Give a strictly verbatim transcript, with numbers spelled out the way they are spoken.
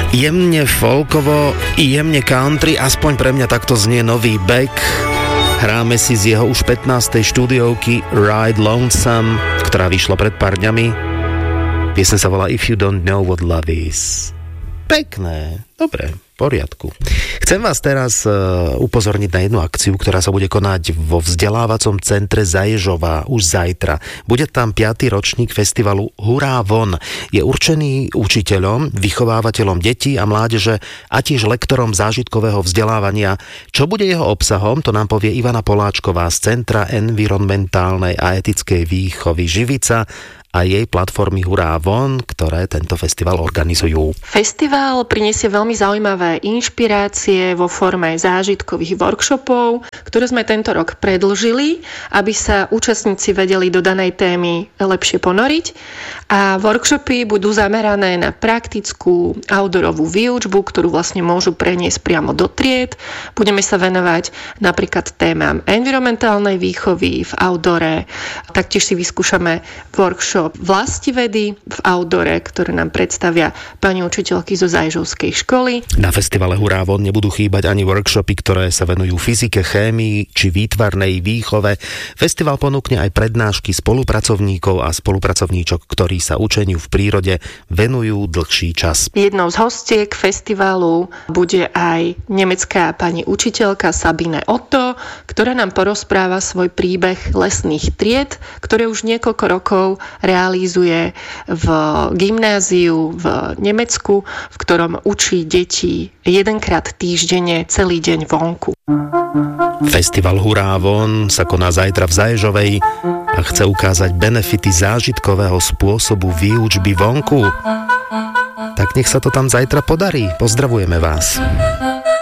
Jemne folkovo, jemne country, aspoň pre mňa takto znie nový Beck. Hráme si z jeho už pätnástej štúdiovky Ride Lonesome, ktorá vyšla pred pár dňami. Piesň sa volá If You Don't Know What Love Is. Pekné, dobre, v poriadku. Chcem vás teraz uh, upozorniť na jednu akciu, ktorá sa bude konať vo vzdelávacom centre Zaježová už zajtra. Bude tam piaty ročník festivalu Hurá von. Je určený učiteľom, vychovávateľom detí a mládeže a tiež lektorom zážitkového vzdelávania. Čo bude jeho obsahom, to nám povie Ivana Poláčková z Centra environmentálnej a etickej výchovy Živica a jej platformy Hurá von, ktoré tento festival organizujú. Festival prinesie veľmi zaujímavé inšpirácie vo forme zážitkových workshopov, ktoré sme tento rok predĺžili, aby sa účastníci vedeli do danej témy lepšie ponoriť. A workshopy budú zamerané na praktickú outdoorovú výučbu, ktorú vlastne môžu preniesť priamo do tried. Budeme sa venovať napríklad témam environmentálnej výchovy v outdoore. Taktiež si vyskúšame workshop vlastivedy v outdoore, ktoré nám predstavia pani učiteľky zo Zaježovskej školy. Na festivale Hurá von nebudú chýbať ani workshopy, ktoré sa venujú fyzike, chémii či výtvarnej výchove. Festival ponúkne aj prednášky spolupracovníkov a spolupracovníčok, ktorí sa učeniu v prírode venujú dlhší čas. Jednou z hostiek festivalu bude aj nemecká pani učiteľka Sabine Otto, ktorá nám porozpráva svoj príbeh lesných tried, ktoré už niekoľko rokov realizuje v gymnáziu v Nemecku, v ktorom učí deti jedenkrát týždenne celý deň vonku. Festival Hurá von sa koná zajtra v Zaježovej a chce ukázať benefity zážitkového spôsobu výučby vonku. Tak nech sa to tam zajtra podarí. Pozdravujeme vás.